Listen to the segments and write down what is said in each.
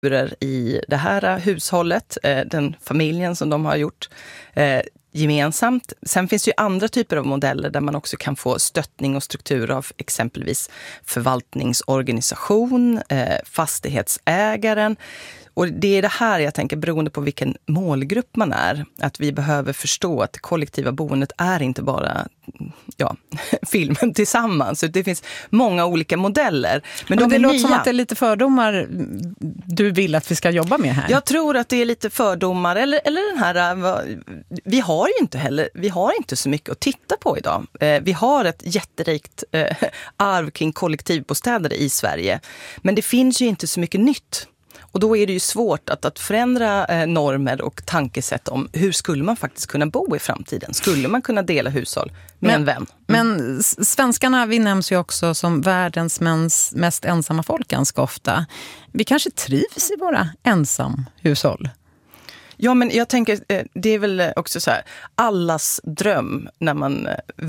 i det här hushållet, den familjen som de har gjort gemensamt. Sen finns det ju andra typer av modeller där man också kan få stöttning och struktur av exempelvis förvaltningsorganisation, fastighetsägaren. Och det är det här jag tänker, beroende på vilken målgrupp man är, att vi behöver förstå att det kollektiva boendet är inte bara filmen tillsammans. Det finns många olika modeller. Men det låter som att det är lite fördomar du vill att vi ska jobba med här. Jag tror att det är lite fördomar, eller den här, vi har inte så mycket att titta på idag. Vi har ett jätterikt arv kring kollektivbostäder i Sverige, men det finns ju inte så mycket nytt. Och då är det ju svårt att förändra normer och tankesätt om hur skulle man faktiskt kunna bo i framtiden. Skulle man kunna dela hushåll med en vän? Men svenskarna, vi nämns ju också som världens mest ensamma folk ganska ofta. Vi kanske trivs i våra ensamhushåll. Ja, men jag tänker, det är väl också så här, allas dröm när man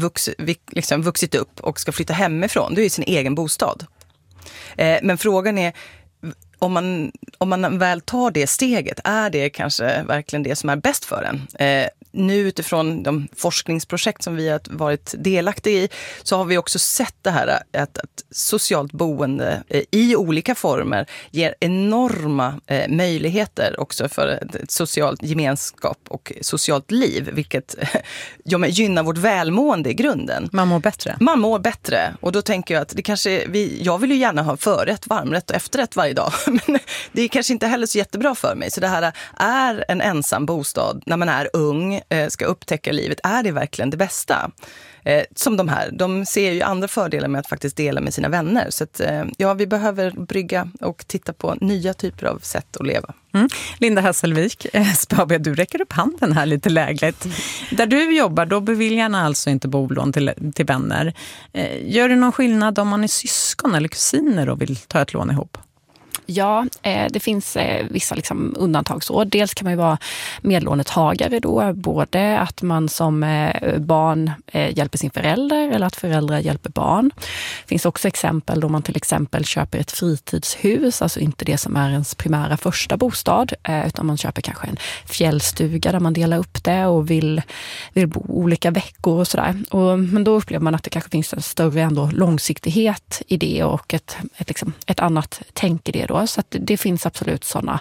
vuxit upp och ska flytta hemifrån, det är sin egen bostad. Men frågan är, om man väl tar det steget, är det kanske verkligen det som är bäst för en? Nu utifrån de forskningsprojekt som vi har varit delaktiga i, så har vi också sett det här att socialt boende i olika former ger enorma möjligheter också för ett socialt gemenskap och socialt liv, vilket gynnar vårt välmående i grunden. Man mår bättre. Man mår bättre, och då tänker jag att det kanske, jag vill ju gärna ha förrätt, varmrätt och efterrätt varje dag, men det är kanske inte heller så jättebra för mig. Så det här är en ensam bostad när man är ung, ska upptäcka livet. Är det verkligen det bästa? Som de ser ju andra fördelar med att faktiskt dela med sina vänner. Så att, vi behöver brygga och titta på nya typer av sätt att leva. Linda Hasselvik, SBAB, du räcker upp handen här lite lägligt. Där du jobbar, då beviljar alltså inte bolån till vänner. Gör det någon skillnad om man är syskon eller kusiner och vill ta ett lån ihop? Ja, det finns vissa undantag. Så dels kan man ju vara medlånetagare då, både att man som barn hjälper sin förälder eller att föräldrar hjälper barn. Det finns också exempel då man till exempel köper ett fritidshus, alltså inte det som är ens primära första bostad, utan man köper kanske en fjällstuga där man delar upp det och vill bo olika veckor och sådär. Men då upplever man att det kanske finns en större ändå långsiktighet i det och ett annat tänk i det då. Så att det finns absolut sådana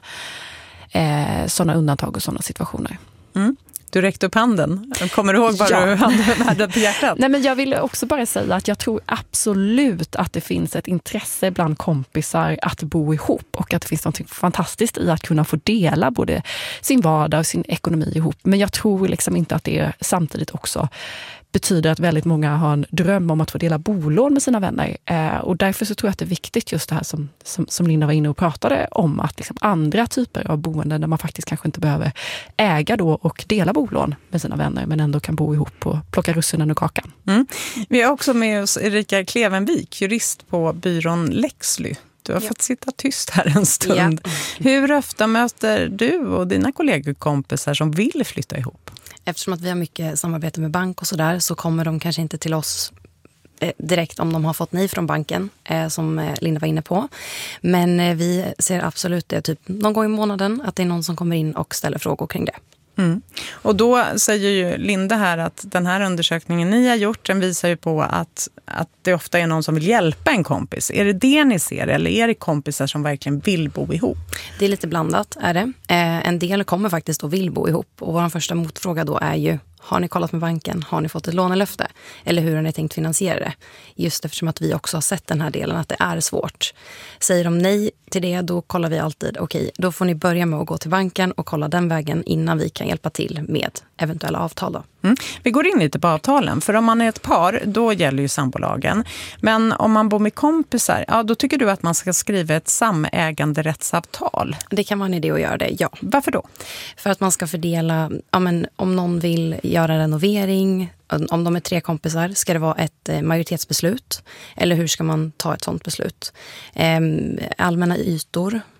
undantag och sådana situationer. Du räckte upp handen. Kommer du ihåg vad du hade på hjärtat? Nej, men jag vill också bara säga att jag tror absolut att det finns ett intresse bland kompisar att bo ihop och att det finns något fantastiskt i att kunna få dela både sin vardag och sin ekonomi ihop. Men jag tror inte att det samtidigt också betyder att väldigt många har en dröm om att få dela bolån med sina vänner. Och därför så tror jag att det är viktigt just det här som Linda var inne och pratade om, att andra typer av boenden där man faktiskt kanske inte behöver äga då och dela bolån med sina vänner, men ändå kan bo ihop och plocka russinen ur kakan. Vi har också med oss Erika Klevenvik, jurist på byrån Lexly. Du har fått sitta tyst här en stund. Ja. Hur ofta möter du och dina kollegor-kompisar som vill flytta ihop? Eftersom att vi har mycket samarbete med bank och sådär, så kommer de kanske inte till oss direkt om de har fått nej från banken, som Linda var inne på. Men vi ser absolut det typ någon gång i månaden, att det är någon som kommer in och ställer frågor kring det. Och då säger ju Linda här att den här undersökningen ni har gjort, den visar ju på att det ofta är någon som vill hjälpa en kompis. Är det ni ser, eller är det kompisar som verkligen vill bo ihop? Det är lite blandat, är det. En del kommer faktiskt och vill bo ihop. Och vår första motfråga då är ju: har ni kollat med banken? Har ni fått ett lånelöfte? Eller hur har ni tänkt finansiera det? Just eftersom att vi också har sett den här delen att det är svårt. Säger de nej till det, då kollar vi alltid, okej, då får ni börja med att gå till banken och kolla den vägen innan vi kan hjälpa till med eventuella avtal då. Vi går in lite på avtalen, för om man är ett par, då gäller ju sambolagen. Men om man bor med kompisar, då tycker du att man ska skriva ett samäganderättsavtal. Det kan vara en idé att göra det, ja. Varför då? För att man ska fördela, om någon vill göra renovering, om de är 3 kompisar, ska det vara ett majoritetsbeslut? Eller hur ska man ta ett sådant beslut? Allmänna ytor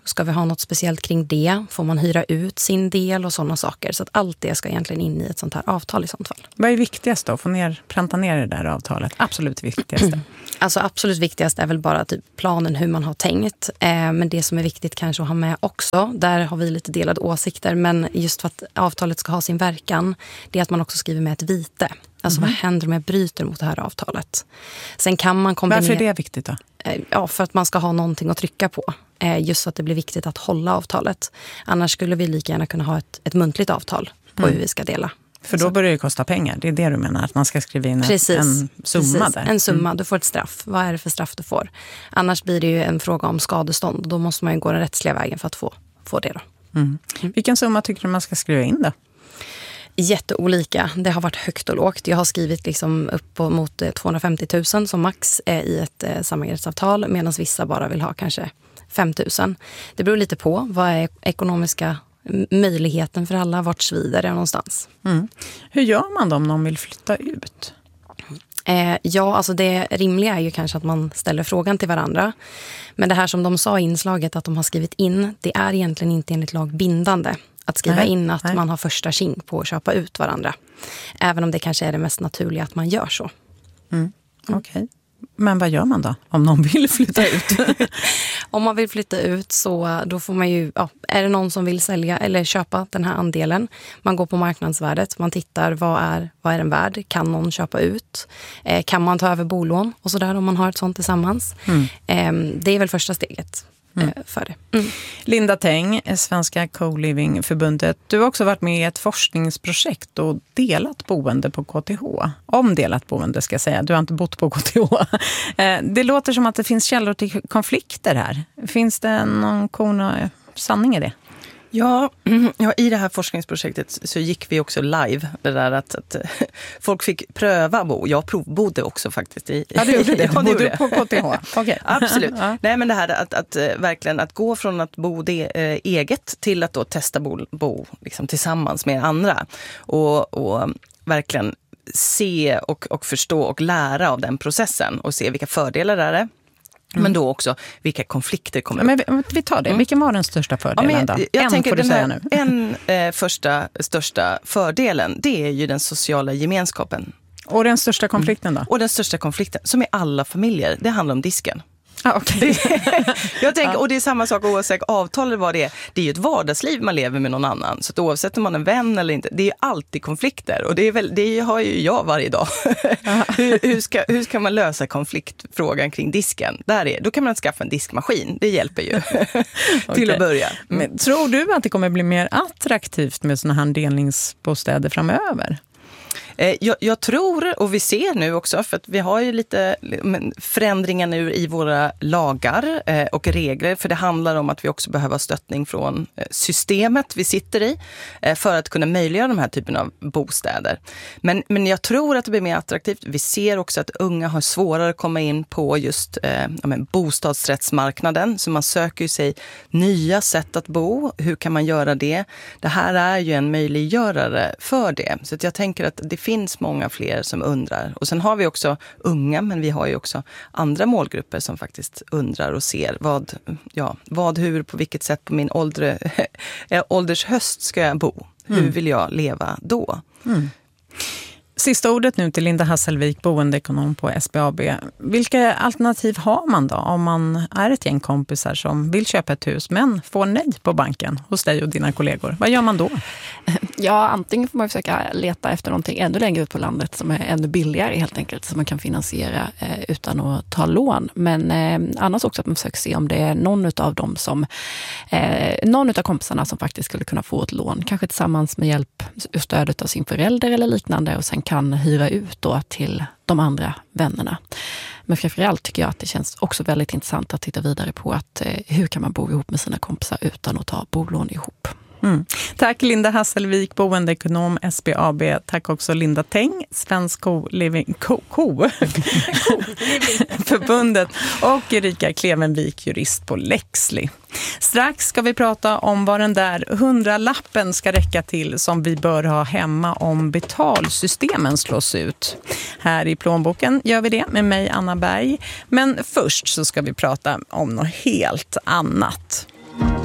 Ska vi ha något speciellt kring det? Får man hyra ut sin del och sådana saker? Så att allt det ska egentligen in i ett sånt här avtal i sånt fall. Vad är viktigast då? Pränta ner det där avtalet? Absolut viktigaste. Alltså absolut viktigast är väl bara typ planen hur man har tänkt. Men det som är viktigt kanske att ha med också, där har vi lite delade åsikter, men just för att avtalet ska ha sin verkan, det är att man också skriver med ett vite. Alltså vad händer om jag bryter mot det här avtalet? Sen kan man kombinera... Varför är det viktigt då? Ja, för att man ska ha någonting att trycka på. Just så att det blir viktigt att hålla avtalet. Annars skulle vi lika gärna kunna ha ett muntligt avtal på hur vi ska dela. För då börjar det kosta pengar. Det är det du menar, att man ska skriva in en summa där. En summa, du får ett straff. Vad är det för straff du får? Annars blir det ju en fråga om skadestånd. Då måste man ju gå den rättsliga vägen för att få det då. Vilken summa tycker du man ska skriva in då? Jätteolika. Det har varit högt och lågt. Jag har skrivit liksom upp mot 250 000 som max i ett samarbetsavtal, medan vissa bara vill ha kanske 5 000. Det beror lite på. Vad är ekonomiska möjligheten för alla? Vart svider det någonstans? Hur gör man då om någon vill flytta ut? Ja, alltså det rimliga är ju kanske att man ställer frågan till varandra. Men det här som de sa i inslaget att de har skrivit in, det är egentligen inte enligt lag bindande. Att skriva in att man har första tjing på att köpa ut varandra. Även om det kanske är det mest naturliga att man gör så. Okej. Men vad gör man då om någon vill flytta ut? Om man vill flytta ut så då får man ju, är det någon som vill sälja eller köpa den här andelen? Man går på marknadsvärdet, man tittar vad är den värd? Kan någon köpa ut? Kan man ta över bolån och sådär om man har ett sånt tillsammans? Det är väl första steget. För det. Linda Teng, Svenska Co-living-förbundet. Du har också varit med i ett forskningsprojekt och delat boende på KTH. Omdelat boende ska jag säga. Du har inte bott på KTH. Det låter som att det finns källor till konflikter här. Finns det någon sanning i det? Ja, i det här forskningsprojektet så gick vi också live. Det där att folk fick pröva bo. Jag provbodde också faktiskt. Ja, du gjorde det. Du bodde på KTH. Okay. Absolut. Nej, men det här att verkligen att gå från att bo eget till att då testa bo liksom tillsammans med andra. Och verkligen se och förstå och lära av den processen och se vilka fördelar det är. Men då också vilka konflikter kommer upp. Men vi tar det. Vilken var den största fördelen då? Jag tänker den största fördelen, det är ju den sociala gemenskapen. Och den största konflikten då? Och den största konflikten, som i alla familjer, det handlar om disken. Okay. Jag tänker, och det är samma sak oavsett avtal eller vad det är. Det är ju ett vardagsliv man lever med någon annan. Så att oavsett om man är en vän eller inte, det är ju alltid konflikter. Och det har ju jag varje dag. hur ska man lösa konfliktfrågan kring disken? Då kan man skaffa en diskmaskin. Det hjälper ju till att börja. Men tror du att det kommer bli mer attraktivt med såna här delningsbostäder framöver? Jag tror, och vi ser nu också, för att vi har ju lite förändringar nu i våra lagar och regler, för det handlar om att vi också behöver stöttning från systemet vi sitter i för att kunna möjliggöra de här typen av bostäder. Men jag tror att det blir mer attraktivt. Vi ser också att unga har svårare att komma in på just bostadsrättsmarknaden, så man söker sig nya sätt att bo. Hur kan man göra det? Det här är ju en möjliggörare för det. Så att jag tänker att det finns många fler som undrar. Och sen har vi också unga, men vi har ju också andra målgrupper som faktiskt undrar och ser hur, på vilket sätt på min åldershöst ska jag bo? Hur vill jag leva då? Sista ordet nu till Linda Hasselvik, boendeekonom på SBAB. Vilka alternativ har man då om man är ett gäng kompisar som vill köpa ett hus men får nej på banken hos dig och dina kollegor? Vad gör man då? Ja, antingen får man försöka leta efter någonting ännu längre ut på landet som är ännu billigare helt enkelt, som man kan finansiera utan att ta lån. Men annars också att man försöker se om det är någon av dem som någon av kompisarna som faktiskt skulle kunna få ett lån, kanske tillsammans med hjälp och stödet av sin förälder eller liknande, och sen kan hyra ut då till de andra vännerna. Men framförallt tycker jag att det känns också väldigt intressant att titta vidare på att hur kan man bo ihop med sina kompisar utan att ta bolån ihop. Tack Linda Hasselvik, boendeekonom SBAB. Tack också Linda Teng, Svensk Co-living förbundet, och Erika Klevenvik, jurist på Lexley. Strax ska vi prata om vad den där 100-lappen ska räcka till som vi bör ha hemma om betalsystemen slås ut. Här i plånboken gör vi det med mig, Anna Berg. Men först så ska vi prata om något helt annat.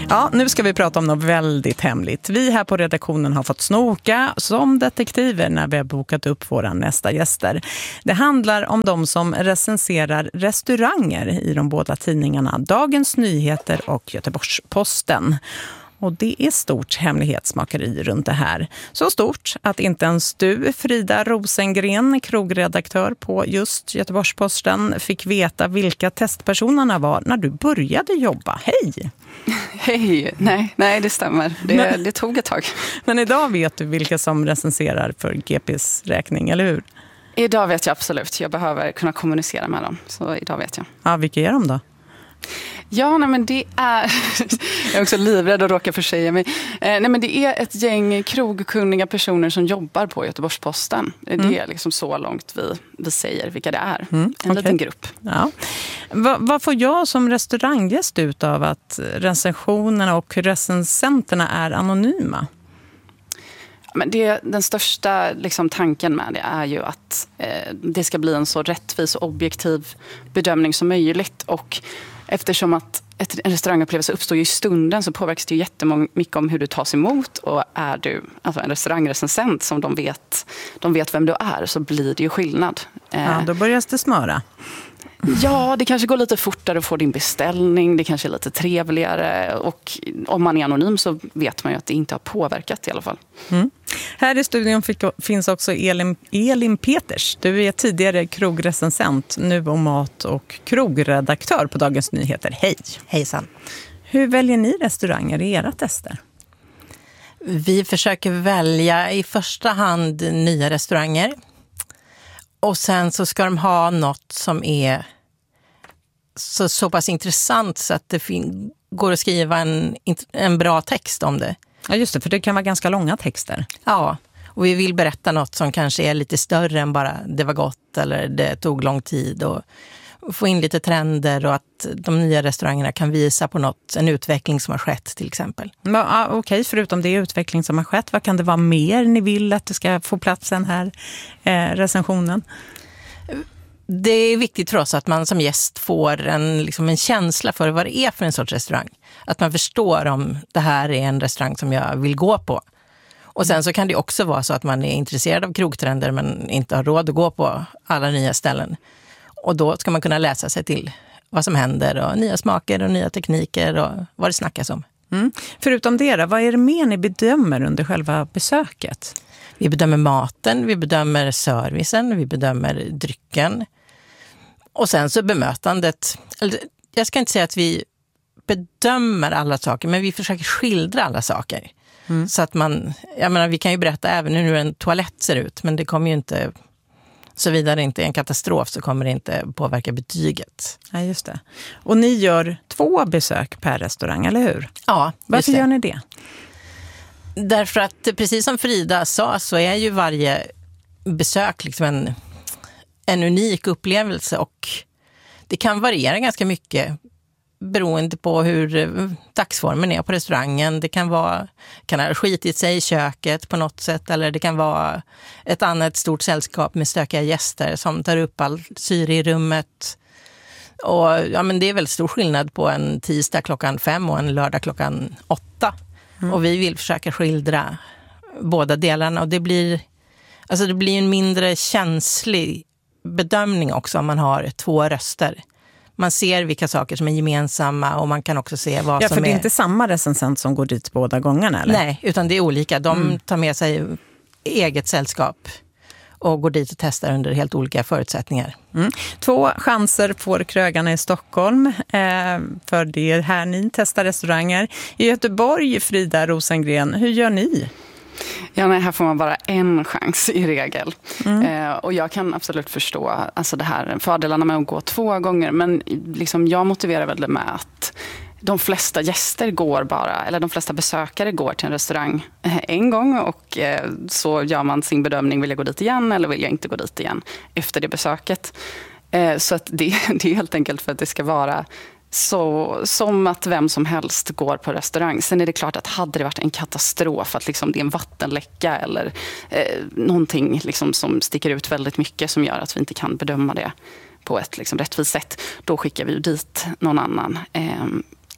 Ja, nu ska vi prata om något väldigt hemligt. Vi här på redaktionen har fått snoka som detektiver när vi har bokat upp våra nästa gäster. Det handlar om de som recenserar restauranger i de båda tidningarna Dagens Nyheter och Göteborgs-Posten. Och det är stort hemlighetsmakeri runt det här. Så stort att inte ens du, Frida Rosengren, krogredaktör på just Göteborgs-Posten, fick veta vilka testpersonerna var när du började jobba. Hej! Hej! Nej, det stämmer. Det tog ett tag. Men idag vet du vilka som recenserar för GPs räkning, eller hur? Idag vet jag absolut. Jag behöver kunna kommunicera med dem. Så idag vet jag. Ja, vilka är de då? Ja, nej, men det är... Jag är också livrädd att råka försäga mig. Nej, men det är ett gäng krogkunniga personer som jobbar på Göteborgs-Posten. Det är liksom så långt vi säger vilka det är. En liten grupp. Ja. Vad får jag som restauranggäst ut av att recensionerna och recensenterna är anonyma? Men den största liksom, tanken med det är ju att det ska bli en så rättvis och objektiv bedömning som möjligt. Och eftersom att en restaurangupplevelse uppstår ju i stunden så påverkas det ju jättemycket om hur du tas emot. Och är du alltså en restaurangrecensent som de vet vem du är, så blir det ju skillnad. Ja, då börjar det smöra. Ja, det kanske går lite fortare att få din beställning. Det kanske är lite trevligare. Och om man är anonym så vet man ju att det inte har påverkat i alla fall. Här i studion finns också Elin Peters. Du är tidigare krogrecensent, nu om mat- och krogredaktör på Dagens Nyheter. Hej! Hejsan! Hur väljer ni restauranger i era tester? Vi försöker välja i första hand nya restauranger. Och sen så ska de ha något som är så pass intressant så att det går att skriva en bra text om det. Ja, just det, för det kan vara ganska långa texter. Ja, och vi vill berätta något som kanske är lite större än bara det var gott eller det tog lång tid, och få in lite trender och att de nya restaurangerna kan visa på en utveckling som har skett till exempel. Okej, förutom det utveckling som har skett, vad kan det vara mer ni vill att det ska få plats den här recensionen? Det är viktigt för oss att man som gäst får en känsla för vad det är för en sorts restaurang. Att man förstår om det här är en restaurang som jag vill gå på. Och sen så kan det också vara så att man är intresserad av krogtrender men inte har råd att gå på alla nya ställen. Och då ska man kunna läsa sig till vad som händer och nya smaker och nya tekniker och vad det snackas om. Förutom det, vad är det mer ni bedömer under själva besöket? Vi bedömer maten, vi bedömer servicen, vi bedömer drycken. Och sen så bemötandet. Jag ska inte säga att vi bedömer alla saker, men vi försöker skildra alla saker. Så att vi kan ju berätta även hur en toalett ser ut, men det kommer ju inte, såvida det inte är en katastrof så kommer det inte påverka betyget. Ja, just det. Och ni gör 2 besök per restaurang, eller hur? Ja. Varför gör ni det? Därför att precis som Frida sa så är ju varje besök liksom en unik upplevelse, och det kan variera ganska mycket beroende på hur dagsformen är på restaurangen. Det kan ha skitit sig i köket på något sätt, eller det kan vara ett annat stort sällskap med stökiga gäster som tar upp all syre i rummet. Och men det är väldigt stor skillnad på en tisdag 5:00 och en lördag 8:00. Och vi vill försöka skildra båda delarna, och det blir en mindre känslig bedömning också om man har 2 röster. Man ser vilka saker som är gemensamma, och man kan också se vad som är... Ja, för det är inte samma recensent som går dit båda gångerna, eller? Nej, utan det är olika. De tar med sig eget sällskap och går dit och testar under helt olika förutsättningar. 2 chanser får krögarna i Stockholm, för det är här ni testar restauranger. I Göteborg, Frida Rosengren, hur gör ni? Ja, nej, här får man bara en chans i regel. Och jag kan absolut förstå alltså det här, fördelarna med att gå 2 gånger. Men liksom, jag motiverar väl det med att de flesta gäster de flesta besökare går till en restaurang en gång, och så gör man sin bedömning, vill jag gå dit igen eller vill jag inte gå dit igen efter det besöket. Så att det är helt enkelt för att det ska vara så som att vem som helst går på restaurang. Sen är det klart att hade det varit en katastrof, att liksom det är en vattenläcka eller någonting liksom som sticker ut väldigt mycket som gör att vi inte kan bedöma det på ett liksom rättvist sätt, då skickar vi ju dit någon annan.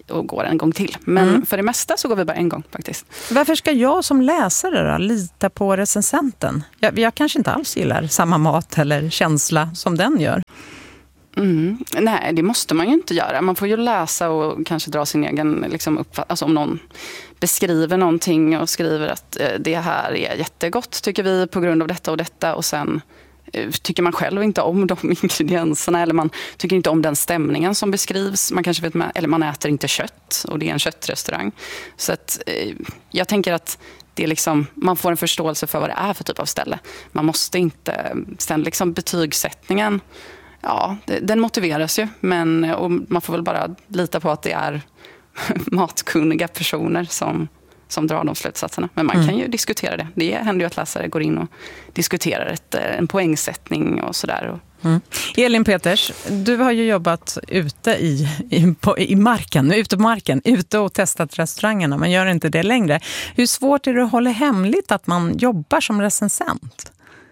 och går en gång till. Men för det mesta så går vi bara en gång faktiskt. Varför ska jag som läsare då lita på recensenten? Jag kanske inte alls gillar samma mat eller känsla som den gör. Nej, det måste man ju inte göra. Man får ju läsa och kanske dra sin egen liksom, uppfattning. Alltså om någon beskriver någonting och skriver att det här är jättegott tycker vi på grund av detta och detta, och sen tycker man själv inte om de ingredienserna, eller man tycker inte om den stämningen som beskrivs. Man kanske vet, eller man äter inte kött och det är en köttrestaurang. Så att jag tänker att det är liksom, man får en förståelse för vad det är för typ av ställe. Man måste inte, sen liksom betygssättningen, ja, den motiveras ju, men och man får väl bara lita på att det är matkunniga personer som drar de slutsatserna. Men man kan ju diskutera det. Det händer ju att läsare går in och diskuterar en poängsättning och sådär. Elin Peters, du har ju jobbat ute i marken, ute på marken, ute och testat restaurangerna. Man gör inte det längre. Hur svårt är det att hålla hemligt att man jobbar som recensent?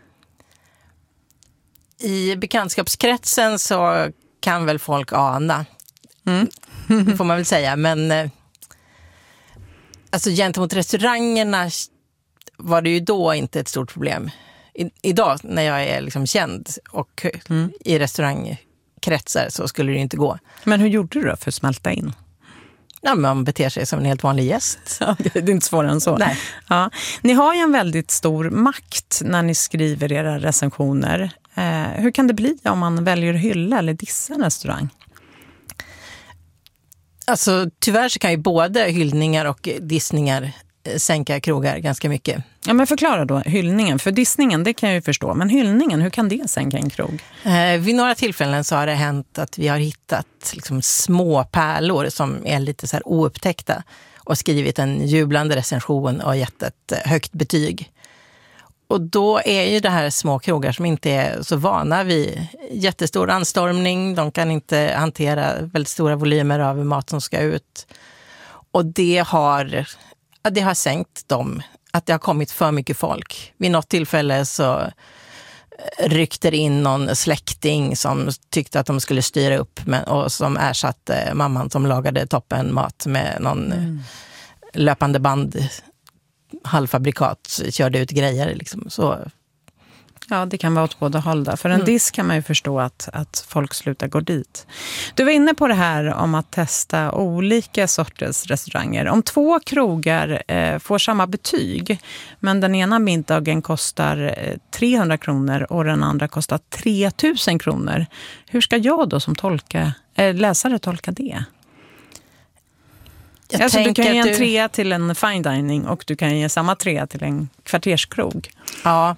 I bekantskapskretsen så kan väl folk ana, får man väl säga. Men alltså gentemot restaurangerna var det ju då inte ett stort problem. Idag när jag är liksom känd och i restaurangkretsar så skulle det ju inte gå. Men hur gjorde du då för att smälta in? Ja, man beter sig som en helt vanlig gäst. Ja, det är inte svårare än så. Nej. Ja. Ni har ju en väldigt stor makt när ni skriver era recensioner. Hur kan det bli om man väljer att hylla eller dissa en restaurang? Alltså tyvärr så kan ju både hyllningar och dissningar sänka krogar ganska mycket. Ja, men förklara då hyllningen. För dissningen, det kan jag ju förstå. Men hyllningen, hur kan det sänka en krog? Vid några tillfällen så har det hänt att vi har hittat liksom små pärlor som är lite så här oupptäckta och skrivit en jublande recension och gett ett högt betyg. Och då är ju det här små krogar som inte är så vana vid jättestor anstormning. De kan inte hantera väldigt stora volymer av mat som ska ut. Och det har sänkt dem. Att det har kommit för mycket folk. Vid något tillfälle så ryckte det in någon släkting som tyckte att de skulle styra upp och som ersatte mamman som lagade toppen mat med någon löpande band halvfabrikat, körde ut grejer liksom. Så. Ja, det kan vara åt båda håll där. För en diss kan man ju förstå att folk slutar gå dit. Du var inne på det här om att testa olika sorters restauranger. Om 2 krogar får samma betyg, men den ena middagen kostar 300 kronor och den andra kostar 3000 kronor. Hur ska jag då som läsare tolka det? Alltså, du kan ge en 3 till en fine dining och du kan ge samma 3 till en kvarterskrog. Ja.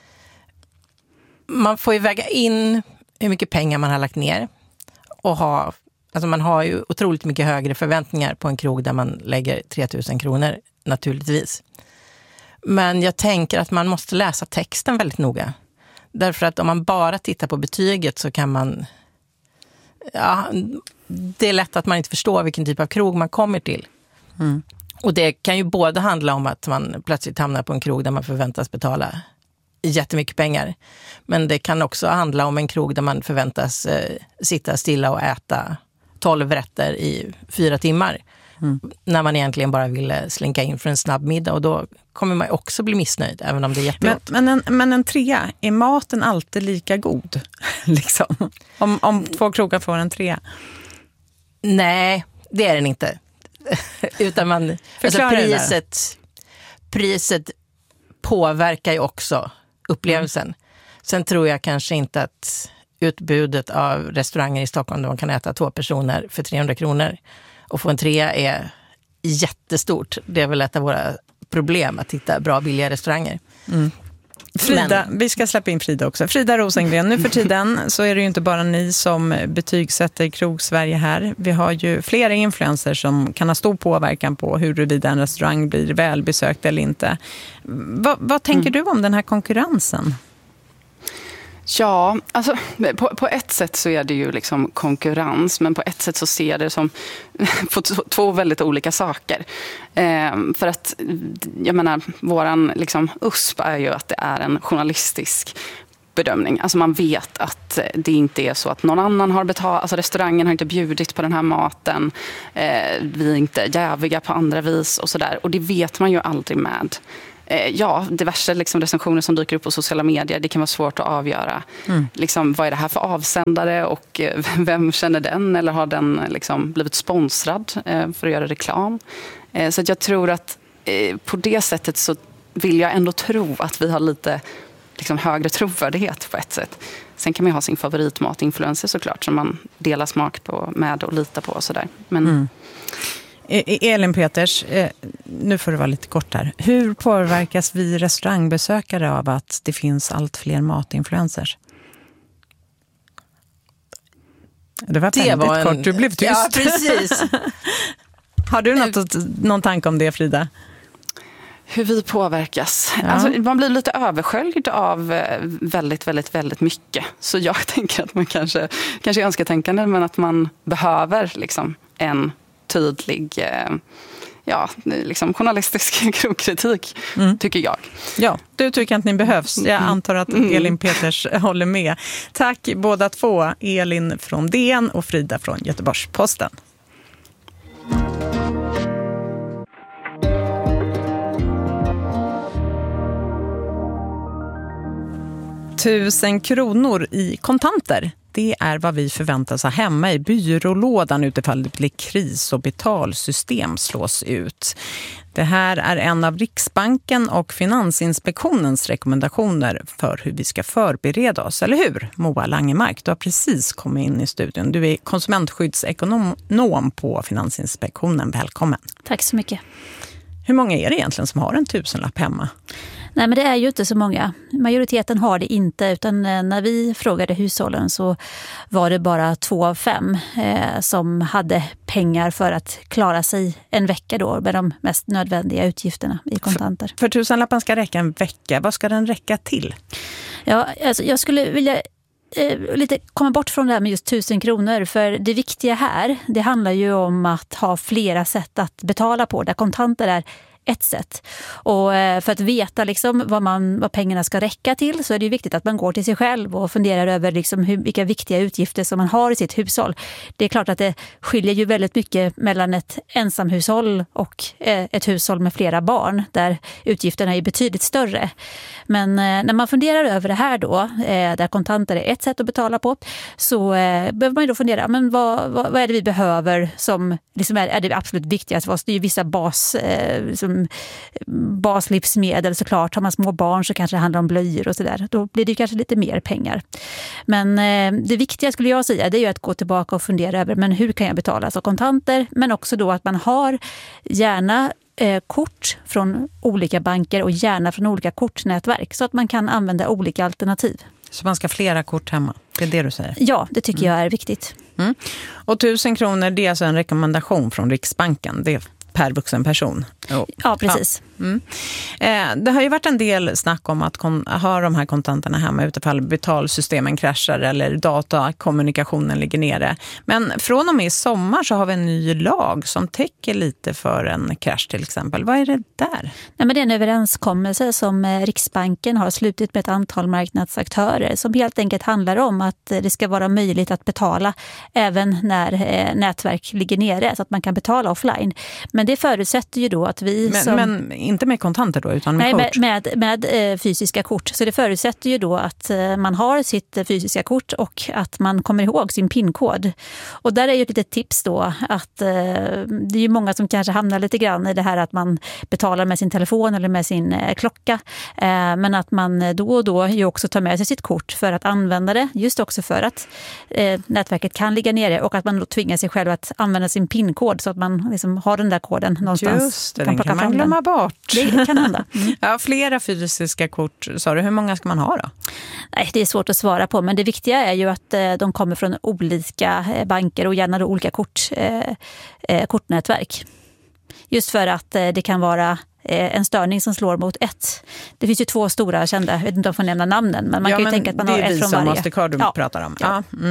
Man får ju väga in hur mycket pengar man har lagt ner. Alltså man har ju otroligt mycket högre förväntningar på en krog där man lägger 3000 kronor naturligtvis. Men jag tänker att man måste läsa texten väldigt noga. Därför att om man bara tittar på betyget så kan man... Ja, det är lätt att man inte förstår vilken typ av krog man kommer till. Och det kan ju både handla om att man plötsligt hamnar på en krog där man förväntas betala jättemycket pengar. Men det kan också handla om en krog där man förväntas sitta stilla och äta 12 rätter i 4 timmar. När man egentligen bara ville slinka in för en snabb middag. Och då kommer man också bli missnöjd, även om det är jättegott. Men en 3, är maten alltid lika god? Liksom? Om 2 krogar får en 3? Nej, det är den inte. Utan alltså priset påverkar ju också upplevelsen. Sen tror jag kanske inte att utbudet av restauranger i Stockholm där man kan äta 2 personer för 300 kronor och få en 3 är jättestort. Det är väl ett av våra problem att hitta bra, billiga restauranger. Frida, vi ska släppa in Frida också. Frida Rosengren, nu för tiden så är det ju inte bara ni som betygsätter Krog-Sverige här. Vi har ju flera influencers som kan ha stor påverkan på huruvida en restaurang blir välbesökt eller inte. Vad tänker du om den här konkurrensen? Ja, alltså på ett sätt så är det ju liksom konkurrens, men på ett sätt så ser det som på 2 väldigt olika saker. För att, jag menar, våran liksom USP är ju att det är en journalistisk bedömning. Alltså man vet att det inte är så att någon annan har betalat, alltså restaurangen har inte bjudit på den här maten, vi är inte jäviga på andra vis och sådär. Och det vet man ju aldrig med diverse liksom recensioner som dyker upp på sociala medier. Det kan vara svårt att avgöra liksom, vad är det här för avsändare och vem känner den, eller har den liksom blivit sponsrad för att göra reklam. Så att jag tror att på det sättet så vill jag ändå tro att vi har lite liksom högre trovärdighet på ett sätt. Sen kan man ju ha sin favoritmatinfluencer såklart som man delar smak på med och litar på och sådär. Men... Elin Peters, nu får det vara lite kort här. Hur påverkas vi restaurangbesökare av att det finns allt fler matinfluencers? Det var väldigt kort, du blev tyst. Ja, precis. Har du någon tanke om det, Frida? Hur vi påverkas. Ja. Alltså, man blir lite översköljd av väldigt, väldigt, väldigt mycket. Så jag tänker att man kanske är önsketänkande, men att man behöver liksom en tydlig liksom journalistisk kritik, tycker jag. Ja, du tycker att ni behövs. Jag antar att Elin Peters håller med. Tack båda två, Elin från DN och Frida från Göteborgs-Posten. 1000 kronor i kontanter. Det är vad vi förväntas ha hemma i byrålådan utifall det blir kris och betalsystem slås ut. Det här är en av Riksbanken och Finansinspektionens rekommendationer för hur vi ska förbereda oss. Eller hur? Moa Langemark, du har precis kommit in i studion. Du är konsumentskyddsekonom på Finansinspektionen. Välkommen. Tack så mycket. Hur många är det egentligen som har en tusenlapp hemma? Nej, men det är ju inte så många. Majoriteten har det inte, utan när vi frågade hushållen så var det bara 2 av 5 som hade pengar för att klara sig en vecka då med de mest nödvändiga utgifterna i kontanter. För tusenlappen ska räcka en vecka. Vad ska den räcka till? Ja, alltså jag skulle vilja lite komma bort från det här med just 1000 kronor, för det viktiga här, det handlar ju om att ha flera sätt att betala på, där kontanter är ett sätt. Och för att veta liksom vad pengarna ska räcka till, så är det ju viktigt att man går till sig själv och funderar över liksom vilka viktiga utgifter som man har i sitt hushåll. Det är klart att det skiljer ju väldigt mycket mellan ett ensamhushåll och ett hushåll med flera barn, där utgifterna är betydligt större. Men när man funderar över det här då, där kontanter är ett sätt att betala på, så behöver man ju då fundera, men vad är det vi behöver som liksom är det absolut viktigaste? Det är ju vissa baslivsmedel såklart. Har man små barn så kanske det handlar om blöjor och sådär. Då blir det kanske lite mer pengar. Men det viktiga skulle jag säga, det är ju att gå tillbaka och fundera över, men hur kan jag betala? Alltså kontanter, men också då att man har gärna kort från olika banker och gärna från olika kortnätverk, så att man kan använda olika alternativ. Så man ska ha flera kort hemma, det är det du säger? Ja, det tycker jag är viktigt. Och 1000 kronor, det är alltså en rekommendation från Riksbanken, det är per vuxen person. Ja, precis. Det har ju varit en del snack om att ha de här kontanterna hemma utifall betalsystemen kraschar eller datakommunikationen ligger nere. Men från och med i sommar så har vi en ny lag som täcker lite för en krasch till exempel. Vad är det där? Nej, men det är en överenskommelse som Riksbanken har slutit med ett antal marknadsaktörer som helt enkelt handlar om att det ska vara möjligt att betala även när nätverk ligger nere, så att man kan betala offline. Men det förutsätter ju då att vi Men inte med kontanter då, utan med kort? Med fysiska kort. Så det förutsätter ju då att man har sitt fysiska kort och att man kommer ihåg sin PIN-kod. Och där är ju ett litet tips då att det är ju många som kanske hamnar lite grann i det här att man betalar med sin telefon eller med sin klocka. Men att man då och då ju också tar med sig sitt kort för att använda det. Just också för att nätverket kan ligga nere, och att man då tvingar sig själv att använda sin PIN-kod så att man liksom har den där koden någonstans. Just det, den kan man glömma bort. Det kan hända. Ja, flera fysiska kort, sa du. Hur många ska man ha då? Nej, det är svårt att svara på, men det viktiga är ju att de kommer från olika banker och gärna då olika kortnätverk. Just för att det kan vara en störning som slår mot ett. Det finns ju 2 stora kända, jag vet inte om jag får nämna namnen, men man kan ju tänka att man har ett från varje. Det är Visa och Mastercard du pratar om. Ja.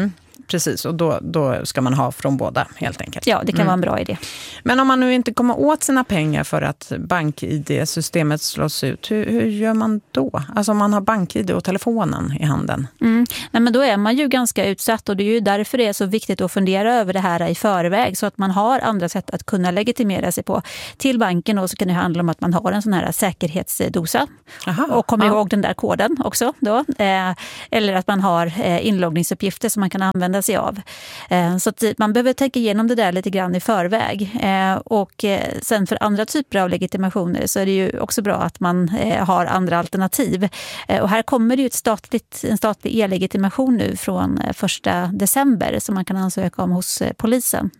precis. Och då ska man ha från båda helt enkelt. Ja, det kan vara en bra idé. Men om man nu inte kommer åt sina pengar för att BankID-systemet slås ut, hur gör man då? Alltså om man har BankID och telefonen i handen. Nej, men då är man ju ganska utsatt, och det är ju därför det är så viktigt att fundera över det här i förväg, så att man har andra sätt att kunna legitimera sig på. Till banken och så kan det handla om att man har en sån här säkerhetsdosa. Och kommer ihåg den där koden också då. Eller att man har inloggningsuppgifter som man kan använda sig av. Så att man behöver tänka igenom det där lite grann i förväg. Och sen för andra typer av legitimationer så är det ju också bra att man har andra alternativ. Och här kommer det ju en statlig e-legitimation nu från 1 december som man kan ansöka om hos polisen.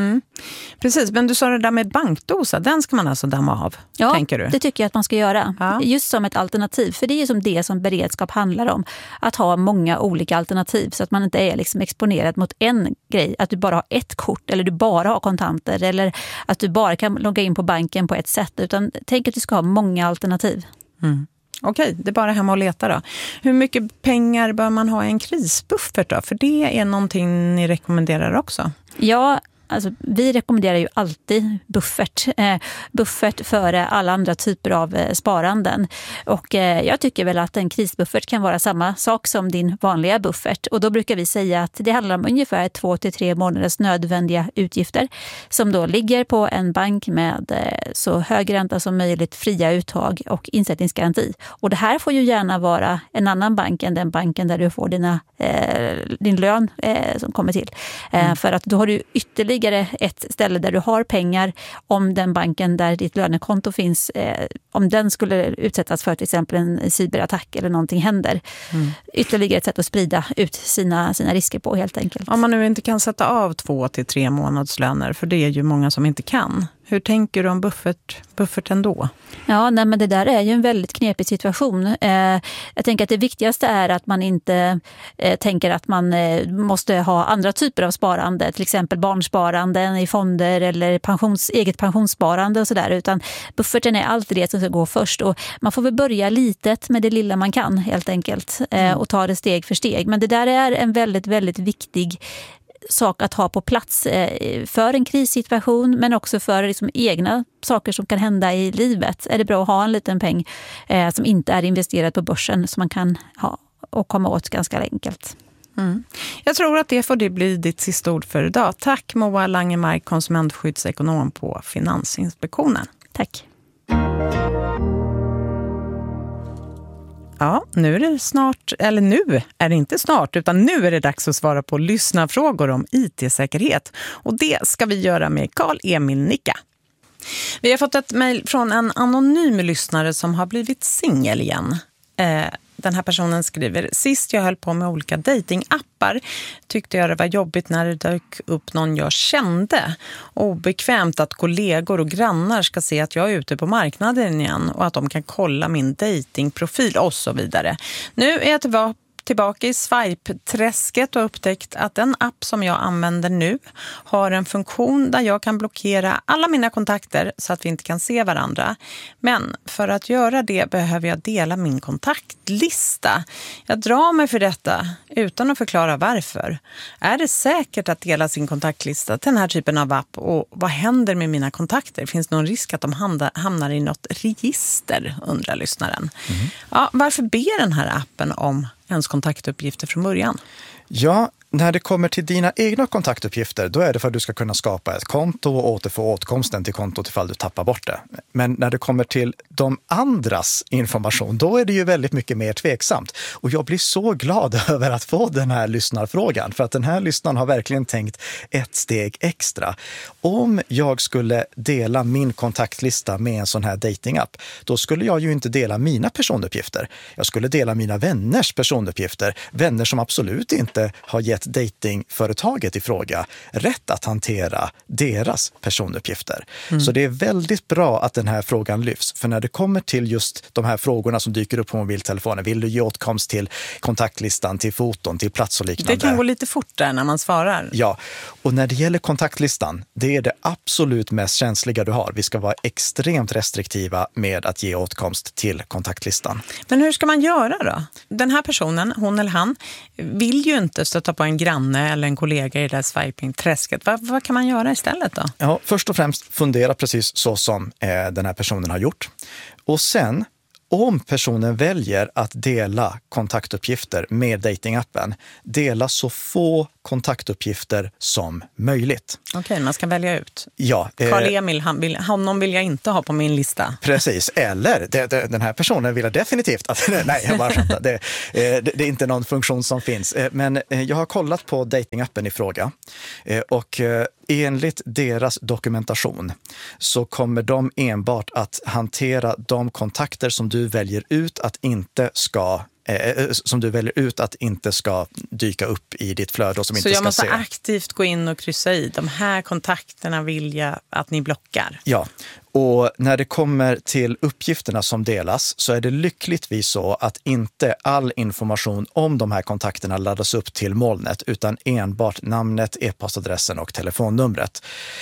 Precis, men du sa det där med bankdosa, den ska man alltså damma av, tänker du? Ja, det tycker jag att man ska göra. Ja. Just som ett alternativ, för det är ju som det som beredskap handlar om. Att ha många olika alternativ så att man inte är liksom exponerad mot en grej. Att du bara har ett kort eller du bara har kontanter eller att du bara kan logga in på banken på ett sätt. Utan tänk att du ska ha många alternativ. Okej, det är bara hemma och leta då. Hur mycket pengar bör man ha i en krisbuffert då? För det är någonting ni rekommenderar också. Ja, alltså, vi rekommenderar ju alltid buffert före alla andra typer av sparanden. Och jag tycker väl att en krisbuffert kan vara samma sak som din vanliga buffert. Och då brukar vi säga att det handlar om ungefär 2 till 3 månaders nödvändiga utgifter som då ligger på en bank med så hög ränta som möjligt, fria uttag och insättningsgaranti. Och det här får ju gärna vara en annan bank än den banken där du får din lön som kommer till. För att då har du ytterligare ett ställe där du har pengar om den banken där ditt lönekonto finns, om den skulle utsättas för till exempel en cyberattack eller någonting händer. Ytterligare ett sätt att sprida ut sina risker på helt enkelt. Om man nu inte kan sätta av 2 till 3 månadslöner, för det är ju många som inte kan. Hur tänker du om bufferten då? Ja, nej, men det där är ju en väldigt knepig situation. Jag tänker att det viktigaste är att man inte tänker att man måste ha andra typer av sparande, till exempel barnsparanden i fonder eller eget pensionssparande och sådär, utan bufferten är alltid det som ska gå först, och man får väl börja litet med det lilla man kan helt enkelt och ta det steg för steg. Men det där är en väldigt, väldigt viktig sak att ha på plats för en krissituation, men också för liksom egna saker som kan hända i livet. Är det bra att ha en liten peng som inte är investerad på börsen som man kan ha och komma åt ganska enkelt. Jag tror att det får bli ditt sista ord för idag. Tack Moa Langemark, konsumentskyddsekonom på Finansinspektionen. Tack. Ja, nu är det snart, eller nu är det inte snart, utan nu är det dags att svara på lyssnarfrågor om IT-säkerhet. Och det ska vi göra med Carl-Emil Nicka. Vi har fått ett mejl från en anonym lyssnare som har blivit singel igen. Den här personen skriver: sist jag höll på med olika datingappar tyckte jag det var jobbigt när det dök upp någon jag kände. Obekvämt att kollegor och grannar ska se att jag är ute på marknaden igen och att de kan kolla min datingprofil och så vidare. Nu är jag tillbaka i Swipe-träsket och upptäckt att den app som jag använder nu har en funktion där jag kan blockera alla mina kontakter så att vi inte kan se varandra. Men för att göra det behöver jag dela min kontaktlista. Jag drar mig för detta utan att förklara varför. Är det säkert att dela sin kontaktlista till den här typen av app, och vad händer med mina kontakter? Finns det någon risk att de hamnar i något register, undrar lyssnaren. Ja, varför ber den här appen om ens kontaktuppgifter från början? Ja, när det kommer till dina egna kontaktuppgifter, då är det för att du ska kunna skapa ett konto och återfå åtkomsten till kontot ifall du tappar bort det. Men när det kommer till de andras information, då är det ju väldigt mycket mer tveksamt. Och jag blir så glad över att få den här lyssnarfrågan, för att den här lyssnaren har verkligen tänkt ett steg extra. Om jag skulle dela min kontaktlista med en sån här datingapp, då skulle jag ju inte dela mina personuppgifter. Jag skulle dela mina vänners personuppgifter. Vänner som absolut inte har gett datingföretaget i fråga rätt att hantera deras personuppgifter. Så det är väldigt bra att den här frågan lyfts. För när det kommer till just de här frågorna som dyker upp på mobiltelefonen, vill du ge åtkomst till kontaktlistan, till foton, till plats och liknande. Det kan gå lite fort där när man svarar. Ja, och när det gäller kontaktlistan, det är det absolut mest känsliga du har. Vi ska vara extremt restriktiva med att ge åtkomst till kontaktlistan. Men hur ska man göra då? Den här personen, hon eller han, vill ju inte stöta på en granne eller en kollega i det där swiping-träsket. Vad kan man göra istället då? Ja, först och främst fundera precis så som den här personen har gjort. Och sen, om personen väljer att dela kontaktuppgifter med datingappen, dela så få kontaktuppgifter som möjligt. Okej, man ska välja ut. Ja. Karl-Emil, honom vill jag inte ha på min lista. Precis, eller den här personen vill jag definitivt att... Nej, jag bara skämtar. Det är inte någon funktion som finns. Men jag har kollat på datingappen i fråga och enligt deras dokumentation så kommer de enbart att hantera de kontakter som du väljer ut att inte ska dyka upp i ditt flöde och som inte ska se. Så jag måste aktivt gå in och kryssa i de här kontakterna vill jag att ni blockar? Ja. Och när det kommer till uppgifterna som delas så är det lyckligtvis så att inte all information om de här kontakterna laddas upp till molnet utan enbart namnet, e-postadressen och telefonnumret.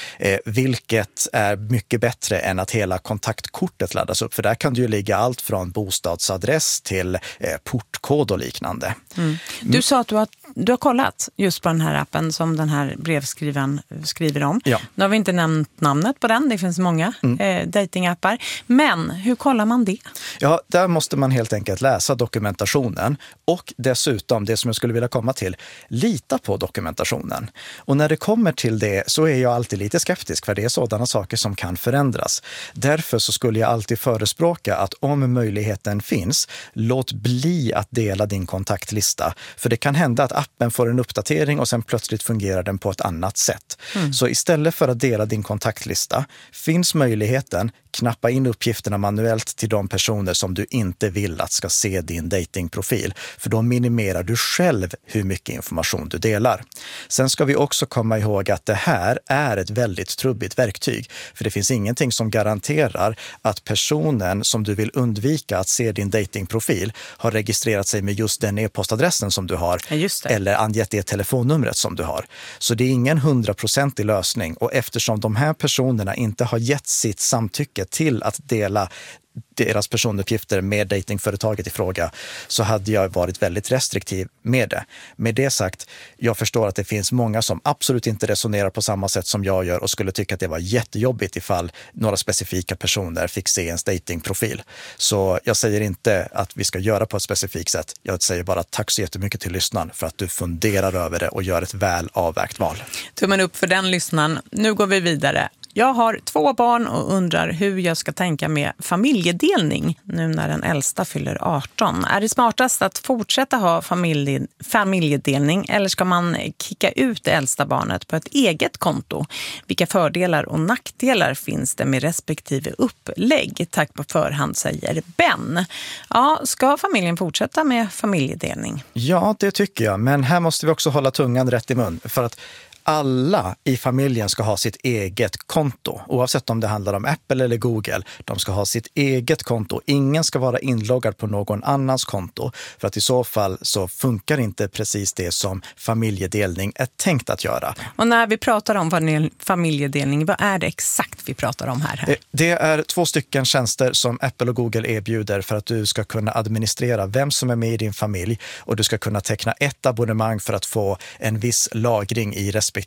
Vilket är mycket bättre än att hela kontaktkortet laddas upp, för där kan det ju ligga allt från bostadsadress till portkod och liknande. Mm. Du sa att du har kollat just på den här appen som den här brevskrivaren skriver om. Ja. Nu har vi inte nämnt namnet på den, det finns många datingappar. Men hur kollar man det? Ja, där måste man helt enkelt läsa dokumentationen och dessutom, det som jag skulle vilja komma till, lita på dokumentationen. Och när det kommer till det så är jag alltid lite skeptisk, för det är sådana saker som kan förändras. Därför så skulle jag alltid förespråka att om möjligheten finns, låt bli att dela din kontaktlista. För det kan hända att appen får en uppdatering och sen plötsligt fungerar den på ett annat sätt. Så istället för att dela din kontaktlista, finns möjligheten, knappa in uppgifterna manuellt till de personer som du inte vill att ska se din datingprofil. För då minimerar du själv hur mycket information du delar. Sen ska vi också komma ihåg att det här är ett väldigt trubbigt verktyg. För det finns ingenting som garanterar att personen som du vill undvika att se din datingprofil har registrerat sig med just den e-postadressen som du har. Eller angett det telefonnumret som du har. Så det är ingen 100% lösning. Och eftersom de här personerna inte har gett sitt samtycke till att dela deras personuppgifter med datingföretaget i fråga, så hade jag varit väldigt restriktiv med det. Med det sagt, jag förstår att det finns många som absolut inte resonerar på samma sätt som jag gör och skulle tycka att det var jättejobbigt ifall några specifika personer fick se ens datingprofil. Så jag säger inte att vi ska göra på ett specifikt sätt. Jag säger bara tack så jättemycket till lyssnaren för att du funderar över det och gör ett väl avvägt val. Tummen upp för den lyssnaren. Nu går vi vidare. Jag har 2 barn och undrar hur jag ska tänka med familjedelning nu när den äldsta fyller 18. Är det smartast att fortsätta ha familjedelning eller ska man kicka ut det äldsta barnet på ett eget konto? Vilka fördelar och nackdelar finns det med respektive upplägg? Tack på förhand, säger Ben. Ja, ska familjen fortsätta med familjedelning? Ja, det tycker jag. Men här måste vi också hålla tungan rätt i mun. För att alla i familjen ska ha sitt eget konto, oavsett om det handlar om Apple eller Google. De ska ha sitt eget konto. Ingen ska vara inloggad på någon annans konto, för att i så fall så funkar inte precis det som familjedelning är tänkt att göra. Och när vi pratar om familjedelning, vad är det exakt vi pratar om här? Det är 2 stycken tjänster som Apple och Google erbjuder för att du ska kunna administrera vem som är med i din familj, och du ska kunna teckna ett abonnemang för att få en viss lagring i respektive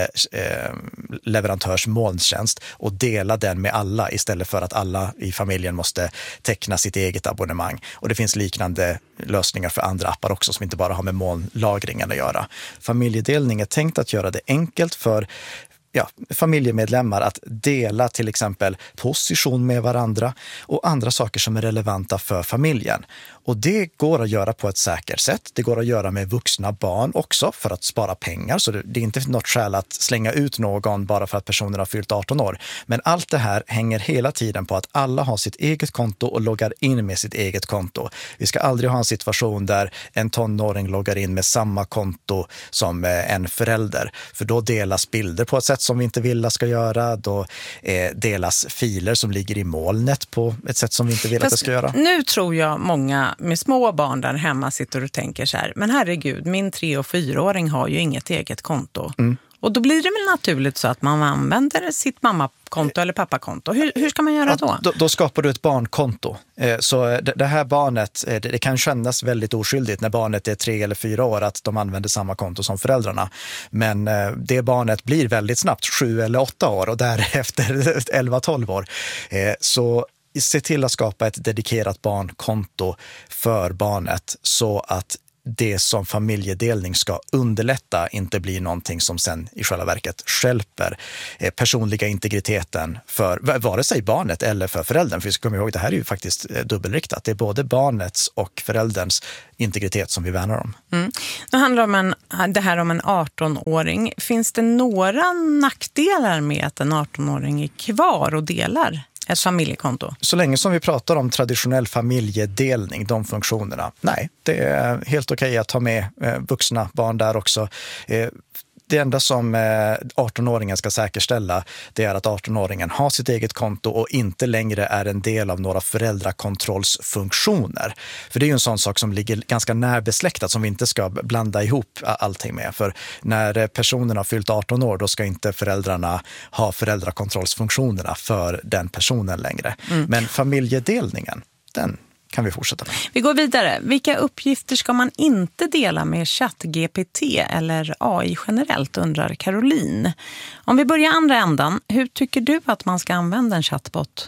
leverantörs molntjänst och dela den med alla istället för att alla i familjen måste teckna sitt eget abonnemang. Och det finns liknande lösningar för andra appar också som inte bara har med molnlagringen att göra. Familjedelning är tänkt att göra det enkelt för familjemedlemmar att dela till exempel position med varandra och andra saker som är relevanta för familjen. Och det går att göra på ett säkert sätt. Det går att göra med vuxna barn också för att spara pengar. Så det är inte något skäl att slänga ut någon bara för att personen har fyllt 18 år. Men allt det här hänger hela tiden på att alla har sitt eget konto och loggar in med sitt eget konto. Vi ska aldrig ha en situation där en tonåring loggar in med samma konto som en förälder. För då delas bilder på ett sätt som vi inte vill att ska göra. Då delas filer som ligger i molnet på ett sätt som vi inte vill att det ska göra. Nu tror jag många med små barn där hemma sitter och tänker så här, men herregud, min 3- och 4-åring har ju inget eget konto. Och då blir det väl naturligt så att man använder sitt mammakonto eller pappakonto. Hur ska man göra då? Då skapar du ett barnkonto. Så det här barnet, det kan kännas väldigt oskyldigt när barnet är 3 eller 4 år att de använder samma konto som föräldrarna. Men det barnet blir väldigt snabbt 7 eller 8 år och därefter 11-12 år. Så se till att skapa ett dedikerat barnkonto för barnet så att det som familjedelning ska underlätta inte blir någonting som sen i själva verket stjälper personliga integriteten för vare sig barnet eller för föräldern. För vi ska komma ihåg, det här är ju faktiskt dubbelriktat. Det är både barnets och förälderns integritet som vi värnar om. Nu handlar det här om en 18-åring. Finns det några nackdelar med att en 18-åring är kvar och delar ett familjekonto? Så länge som vi pratar om traditionell familjedelning, de funktionerna. Nej, det är helt okej att ta med vuxna barn där också. Det enda som 18-åringen ska säkerställa, det är att 18-åringen har sitt eget konto och inte längre är en del av några föräldrakontrollsfunktioner. För det är ju en sån sak som ligger ganska närbesläktat som vi inte ska blanda ihop allting med. För när personen har fyllt 18 år, då ska inte föräldrarna ha föräldrakontrollsfunktionerna för den personen längre. Men familjedelningen, den kan vi fortsätta med. Vi går vidare. Vilka uppgifter ska man inte dela med ChatGPT eller AI generellt, undrar Caroline. Om vi börjar andra ändan, hur tycker du att man ska använda en chatbot?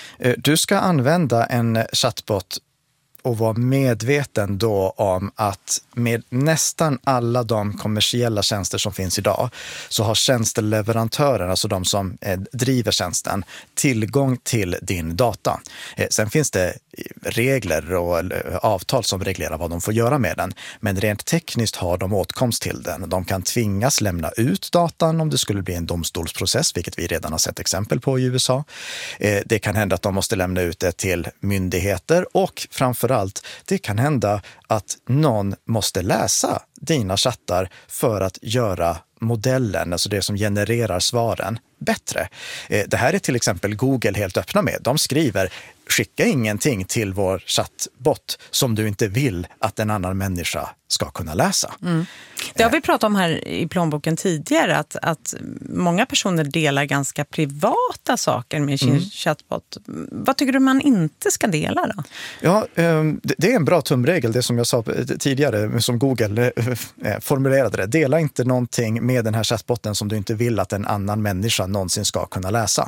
Du ska använda en chatbot och vara medveten då om att med nästan alla de kommersiella tjänster som finns idag så har tjänsteleverantören, alltså de som driver tjänsten, tillgång till din data. Sen finns det regler och avtal som reglerar vad de får göra med den. Men rent tekniskt har de åtkomst till den. De kan tvingas lämna ut datan om det skulle bli en domstolsprocess, vilket vi redan har sett exempel på i USA. Det kan hända att de måste lämna ut det till myndigheter och framförallt det kan hända att någon måste läsa dina chattar för att göra modellen, alltså det som genererar svaren, bättre. Det här är till exempel Google helt öppna med. De skriver: skicka ingenting till vår chattbot som du inte vill att en annan människa ska kunna läsa. Det har vi pratat om här i plånboken tidigare, att många personer delar ganska privata saker med sin chattbot. Vad tycker du man inte ska dela då? Ja, det är en bra tumregel, det som jag sa tidigare, som Google formulerade det. Dela inte någonting med den här chattbotten som du inte vill att en annan människa någonsin ska kunna läsa.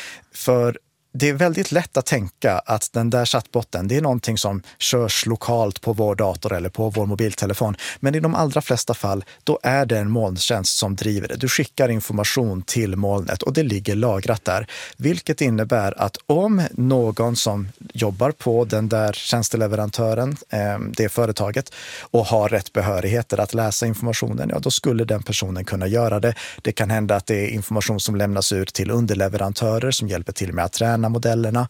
För det är väldigt lätt att tänka att den där chattbotten, det är någonting som körs lokalt på vår dator eller på vår mobiltelefon. Men i de allra flesta fall, då är det en molntjänst som driver det. Du skickar information till molnet och det ligger lagrat där. Vilket innebär att om någon som jobbar på den där tjänsteleverantören, det företaget, och har rätt behörigheter att läsa informationen, ja då skulle den personen kunna göra det. Det kan hända att det är information som lämnas ut till underleverantörer som hjälper till med att träna modellerna.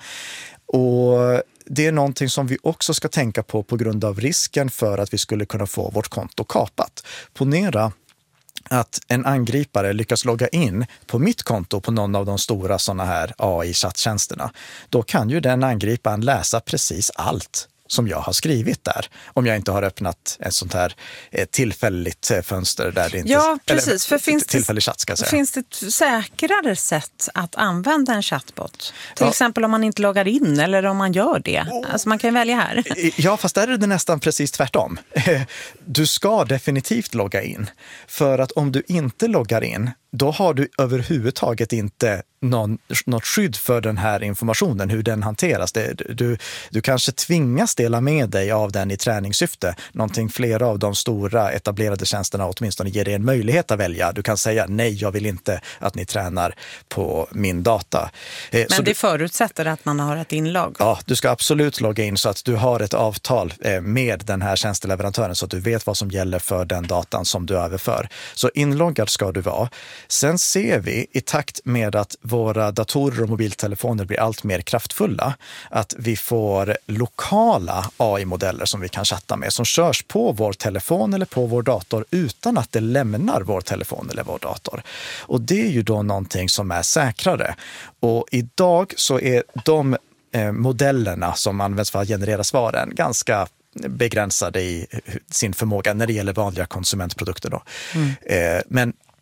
Och det är någonting som vi också ska tänka på grund av risken för att vi skulle kunna få vårt konto kapat. Ponera att en angripare lyckas logga in på mitt konto på någon av de stora såna här AI-chatttjänsterna. Då kan ju den angriparen läsa precis allt som jag har skrivit där. Om jag inte har öppnat ett sånt här tillfälligt fönster där det inte... Ja, precis. För tillfällig chatt, ska jag säga. Finns det ett säkrare sätt att använda en chatbot? Till exempel om man inte loggar in eller om man gör det. Alltså man kan välja här. Ja, fast där är det nästan precis tvärtom. Du ska definitivt logga in. För att om du inte loggar in, då har du överhuvudtaget inte något skydd för den här informationen, hur den hanteras. Du kanske tvingas dela med dig av den i träningssyfte. Någonting flera av de stora etablerade tjänsterna åtminstone ger dig en möjlighet att välja. Du kan säga nej, jag vill inte att ni tränar på min data. Men det förutsätter att man har ett inlogg. Ja, du ska absolut logga in så att du har ett avtal med den här tjänsteleverantören så att du vet vad som gäller för den datan som du överför. Så inloggad ska du vara. Sen ser vi i takt med att våra datorer och mobiltelefoner blir allt mer kraftfulla att vi får lokala AI-modeller som vi kan chatta med som körs på vår telefon eller på vår dator utan att det lämnar vår telefon eller vår dator. Och det är ju då någonting som är säkrare. Och idag så är de modellerna som används för att generera svaren ganska begränsade i sin förmåga när det gäller vanliga konsumentprodukter då. Men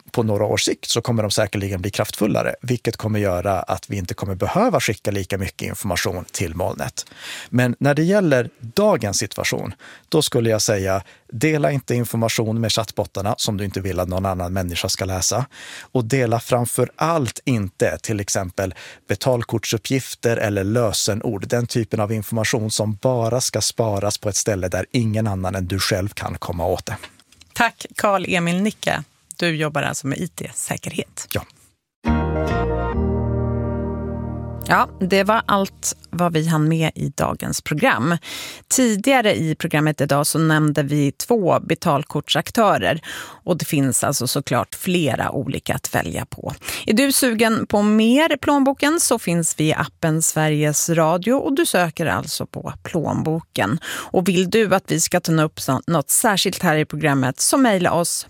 på några års sikt så kommer de säkerligen bli kraftfullare, vilket kommer göra att vi inte kommer behöva skicka lika mycket information till molnet. Men när det gäller dagens situation, då skulle jag säga dela inte information med chattbottarna som du inte vill att någon annan människa ska läsa. Och dela framför allt inte till exempel betalkortsuppgifter eller lösenord. Den typen av information som bara ska sparas på ett ställe där ingen annan än du själv kan komma åt det. Tack Carl-Emil Nicka. Du jobbar alltså med IT-säkerhet. Ja. Ja, det var allt vad vi hann med i dagens program. Tidigare i programmet idag så nämnde vi 2 betalkortsaktörer och det finns alltså såklart flera olika att välja på. Är du sugen på mer Plånboken så finns vi i appen Sveriges Radio och du söker alltså på Plånboken. Och vill du att vi ska ta upp något särskilt här i programmet så mejla oss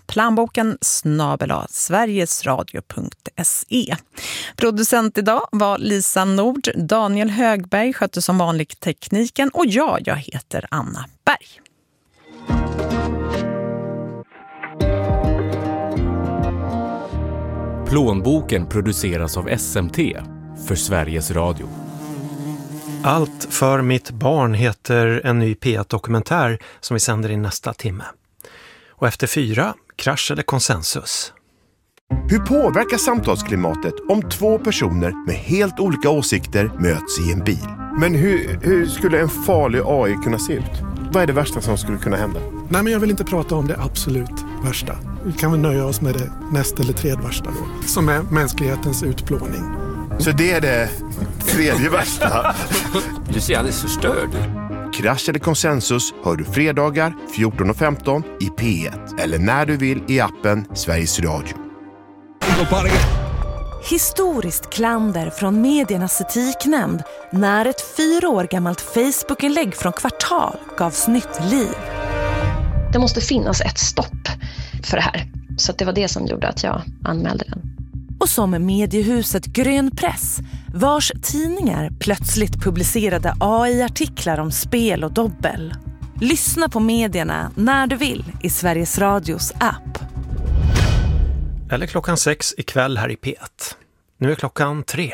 planboken@sverigesradio.se. Producent idag var Lisa Nord, Daniel Högberg skötte som vanligt tekniken och jag heter Anna Berg. Plånboken produceras av SMT för Sveriges Radio. Allt för mitt barn heter en ny P1-dokumentär som vi sänder i nästa timme. Och efter 4, krasch eller konsensus. Hur påverkar samtalsklimatet om 2 personer med helt olika åsikter möts i en bil? Men hur skulle en farlig AI kunna se ut? Vad är det värsta som skulle kunna hända? Nej, men jag vill inte prata om det absolut värsta. Vi kan väl nöja oss med det näst eller tredje värsta då. Som är mänsklighetens utplåning. Så det är det 3:e värsta? Du ser alldeles förstörd. Krasch eller konsensus hör du fredagar 14:15 i P1. Eller när du vill i appen Sveriges Radio. Historiskt klander från mediernas etiknämnd när ett 4 år gammalt Facebook-inlägg från Kvartal gavs nytt liv. Det måste finnas ett stopp för det här. Så det var det som gjorde att jag anmälde den. Och som mediehuset Grön Press, vars tidningar plötsligt publicerade AI-artiklar om spel och dobbel. Lyssna på medierna när du vill i Sveriges Radios app. Eller klockan 6 ikväll här i P1. Nu är klockan 3.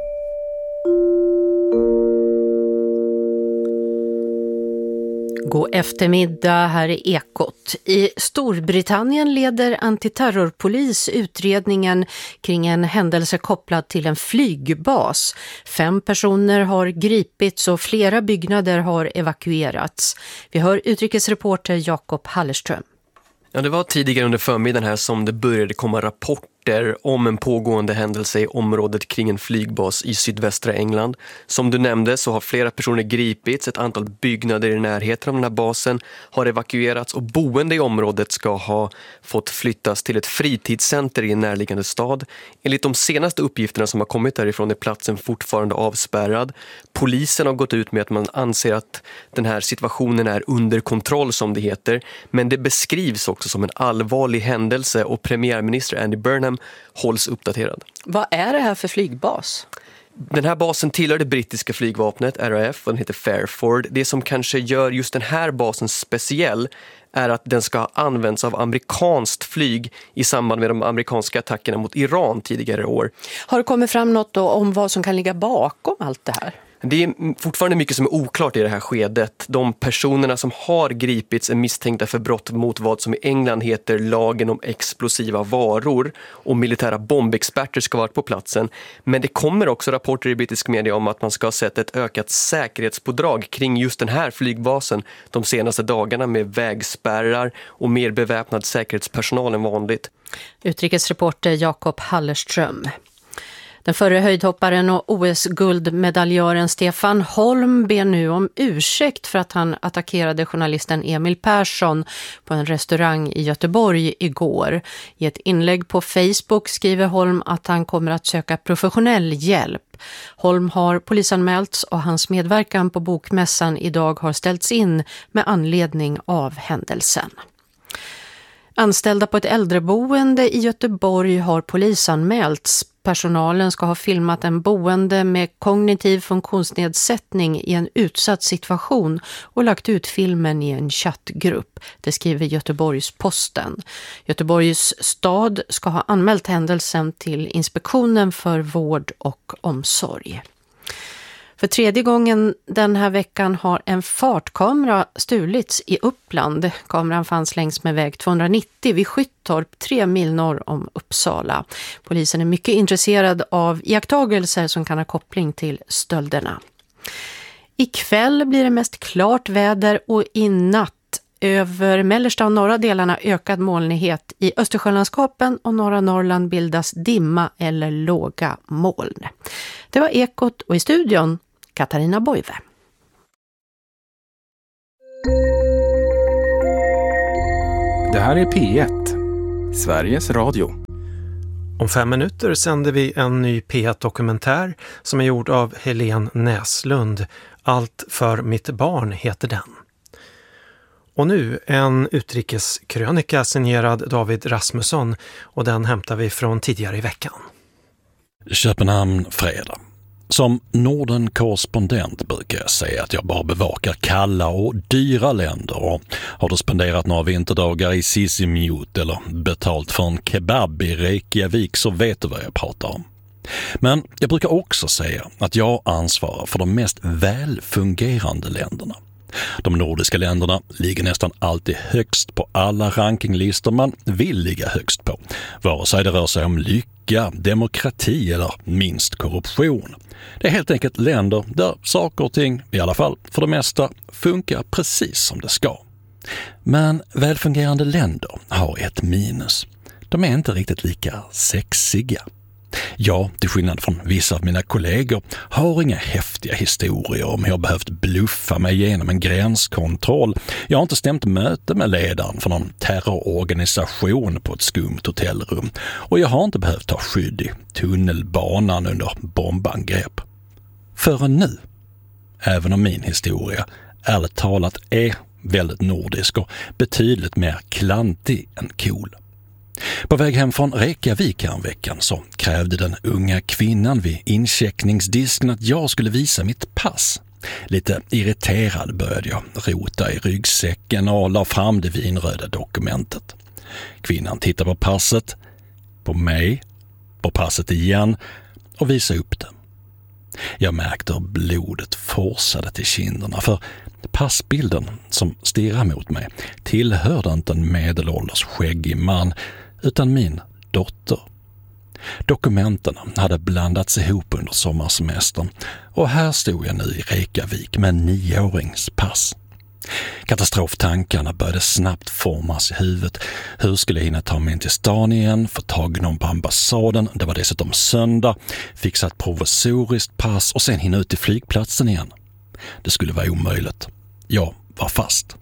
God eftermiddag, här är Ekot. I Storbritannien leder antiterrorpolis utredningen kring en händelse kopplad till en flygbas. 5 personer har gripits och flera byggnader har evakuerats. Vi hör utrikesreporter Jakob Hallerström. Ja, det var tidigare under förmiddagen här som det började komma rapporter om en pågående händelse i området kring en flygbas i sydvästra England. Som du nämnde så har flera personer gripits, ett antal byggnader i närheten av den här basen har evakuerats och boende i området ska ha fått flyttas till ett fritidscenter i en närliggande stad. Enligt de senaste uppgifterna som har kommit därifrån är platsen fortfarande avspärrad. Polisen har gått ut med att man anser att den här situationen är under kontroll som det heter, men det beskrivs också som en allvarlig händelse och premiärminister Andy Burnham hålls uppdaterad. Vad är det här för flygbas? Den här basen tillhör det brittiska flygvapnet, RAF, och den heter Fairford. Det som kanske gör just den här basen speciell är att den ska ha använts av amerikanskt flyg i samband med de amerikanska attackerna mot Iran tidigare år. Har det kommit fram något då om vad som kan ligga bakom allt det här? Det är fortfarande mycket som är oklart i det här skedet. De personerna som har gripits är misstänkta för brott mot vad som i England heter lagen om explosiva varor, och militära bombexperter ska vara på platsen. Men det kommer också rapporter i brittisk media om att man ska ha sett ett ökat säkerhetspådrag kring just den här flygbasen de senaste dagarna med vägspärrar och mer beväpnad säkerhetspersonal än vanligt. Utrikesreporter Jakob Hallerström. Den förre höjdhopparen och OS-guldmedaljören Stefan Holm ber nu om ursäkt för att han attackerade journalisten Emil Persson på en restaurang i Göteborg igår. I ett inlägg på Facebook skriver Holm att han kommer att söka professionell hjälp. Holm har polisanmälts och hans medverkan på bokmässan idag har ställts in med anledning av händelsen. Anställda på ett äldreboende i Göteborg har polisanmälts. personalen ska ha filmat en boende med kognitiv funktionsnedsättning i en utsatt situation och lagt ut filmen i en chattgrupp. Det skriver Göteborgs-Posten. Göteborgs stad ska ha anmält händelsen till Inspektionen för vård och omsorg. För tredje gången den här veckan har en fartkamera stulits i Uppland. Kameran fanns längs med väg 290 vid Skyttorp, 3 mil norr om Uppsala. Polisen är mycket intresserad av iakttagelser som kan ha koppling till stölderna. Ikväll blir det mest klart väder och i natt över mellersta och norra delarna ökad molnighet. I Östersjölandskapen och norra Norrland bildas dimma eller låga moln. Det var Ekot och i studion Katarina Boive. Det här är P1, Sveriges Radio. Om 5 minuter sänder vi en ny P1-dokumentär som är gjord av Helene Näslund. Allt för mitt barn heter den. Och nu en utrikeskrönika signerad David Rasmusson och den hämtar vi från tidigare i veckan. Köpenhamn, fredag. Som Norden-korrespondent brukar jag säga att jag bara bevakar kalla och dyra länder och har du spenderat några vinterdagar i Sisimiut eller betalt för en kebab i Reykjavik så vet du vad jag pratar om. Men jag brukar också säga att jag ansvarar för de mest välfungerande länderna. De nordiska länderna ligger nästan alltid högst på alla rankinglistor man vill ligga högst på, vare sig det rör sig om lycka, demokrati eller minst korruption. Det är helt enkelt länder där saker och ting, i alla fall för det mesta, funkar precis som det ska. Men välfungerande länder har ett minus. De är inte riktigt lika sexiga. Jag, till skillnad från vissa av mina kollegor, har inga häftiga historier om hur jag behövt bluffa mig igenom en gränskontroll. Jag har inte stämt möte med ledaren för någon terrororganisation på ett skumt hotellrum. Och jag har inte behövt ta skydd i tunnelbanan under bombangrepp. Förrän nu. Även om min historia ärligt talat är väldigt nordisk och betydligt mer klantig än cool. På väg hem från Reykjavik en veckan så krävde den unga kvinnan vid incheckningsdisken att jag skulle visa mitt pass. Lite irriterad började jag rota i ryggsäcken och la fram det vinröda dokumentet. Kvinnan tittade på passet, på mig, på passet igen och visade upp det. Jag märkte hur blodet forsade till kinderna för passbilden som stirrade mot mig tillhörde inte en medelålders skäggig man utan min dotter. Dokumenten hade blandats ihop under sommarsemestern och här stod jag nu i Reykjavik med en 9-årings pass. Katastroftankarna började snabbt formas i huvudet. Hur skulle jag hinna ta mig in till stan igen, få tag i någon på ambassaden, det var dessutom söndag, fixa ett provisoriskt pass och sen hinna ut till flygplatsen igen. Det skulle vara omöjligt. Jag var fast.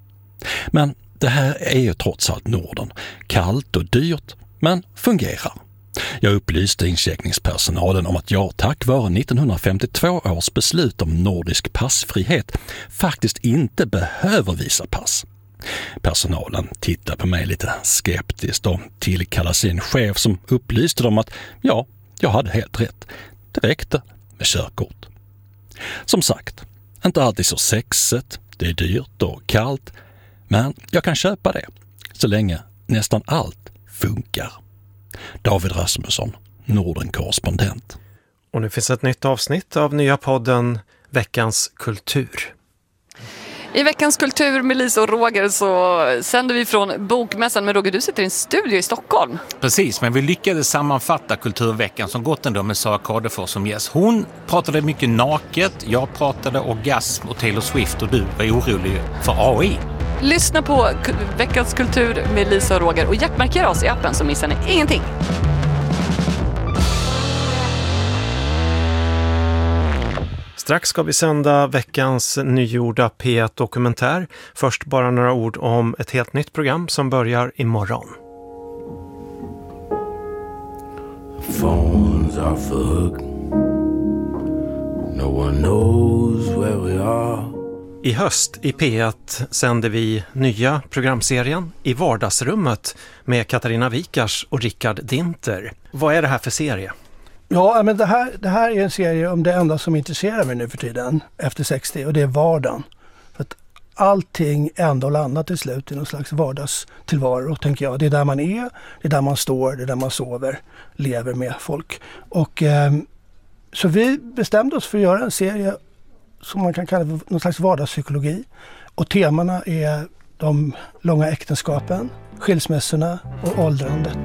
Men det här är ju trots allt Norden. Kallt och dyrt, men fungerar. Jag upplyste incheckningspersonalen om att jag tack vare 1952 års beslut om nordisk passfrihet faktiskt inte behöver visa pass. Personalen tittade på mig lite skeptiskt och tillkallade sin chef som upplyste dem att ja, jag hade helt rätt. Det räckte med körkort. Som sagt, inte alltid så sexigt, det är dyrt och kallt, men jag kan köpa det så länge nästan allt funkar. David Rasmusson, Norden-korrespondent. Och nu finns ett nytt avsnitt av nya podden Veckans kultur. I Veckans kultur med Lisa och Roger så sänder vi från Bokmässan. Men Roger, du sitter i en studio i Stockholm. Precis, men vi lyckades sammanfatta kulturveckan som gått ändå med Sara Kadefors som gäst. Hon pratade mycket naket, jag pratade orgasm och Taylor Swift och du var orolig för AI. Lyssna på Veckans kultur med Lisa och Roger och jackmarkera oss i appen så missar ni ingenting. Strax ska vi sända veckans nygjorda P1-dokumentär. Först bara några ord om ett helt nytt program som börjar imorgon. Phones are for hook. No one knows where we are. I höst i P1 sänder vi nya programserien I vardagsrummet med Katarina Wikars och Rickard Dinter. Vad är det här för serie? Ja, men det här är en serie om det enda som intresserar mig nu för tiden efter 60, och det är vardagen. För att allting ändå landar till slut i någon slags vardagstillvaro, tänker jag. Det är där man är, det är där man står, det är där man sover, lever med folk. Och så vi bestämde oss för att göra en serie som man kan kalla för någon slags vardagspsykologi. Och temana är de långa äktenskapen, skilsmässorna och åldrandet.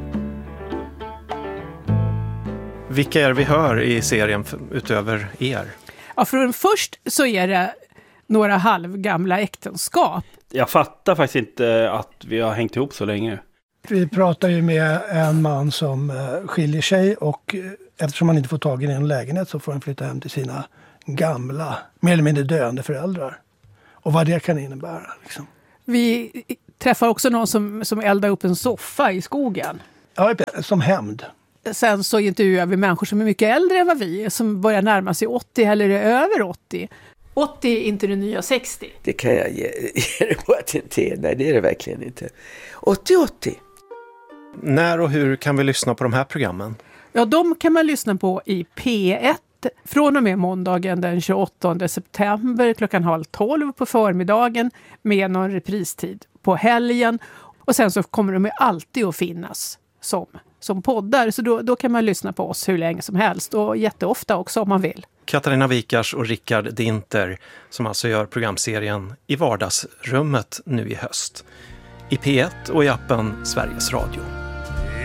Vilka är vi hör i serien utöver er? Ja, först så är det några halvgamla äktenskap. Jag fattar faktiskt inte att vi har hängt ihop så länge. Vi pratar ju med en man som skiljer sig, och eftersom han inte får tag i en lägenhet så får han flytta hem till sina gamla, mer eller mindre döende föräldrar. Och vad det kan innebära. Liksom. Vi träffar också någon som eldar upp en soffa i skogen. Ja, som hämnd. Sen så intervjuar vi människor som är mycket äldre än vad vi är, som börjar närma sig 80 eller är över 80. 80 är inte det nya 60. Det kan jag ge dig på att det inte är. Nej, det är det verkligen inte. 80. När och hur kan vi lyssna på de här programmen? Ja, de kan man lyssna på i P1 från och med måndagen den 28 september klockan 11:30 på förmiddagen med någon repristid på helgen. Och sen så kommer de alltid att finnas som poddar. Så då kan man lyssna på oss hur länge som helst och jätteofta också om man vill. Katarina Wikars och Rickard Dinter som alltså gör programserien I vardagsrummet nu i höst. I P1 och i appen Sveriges Radio.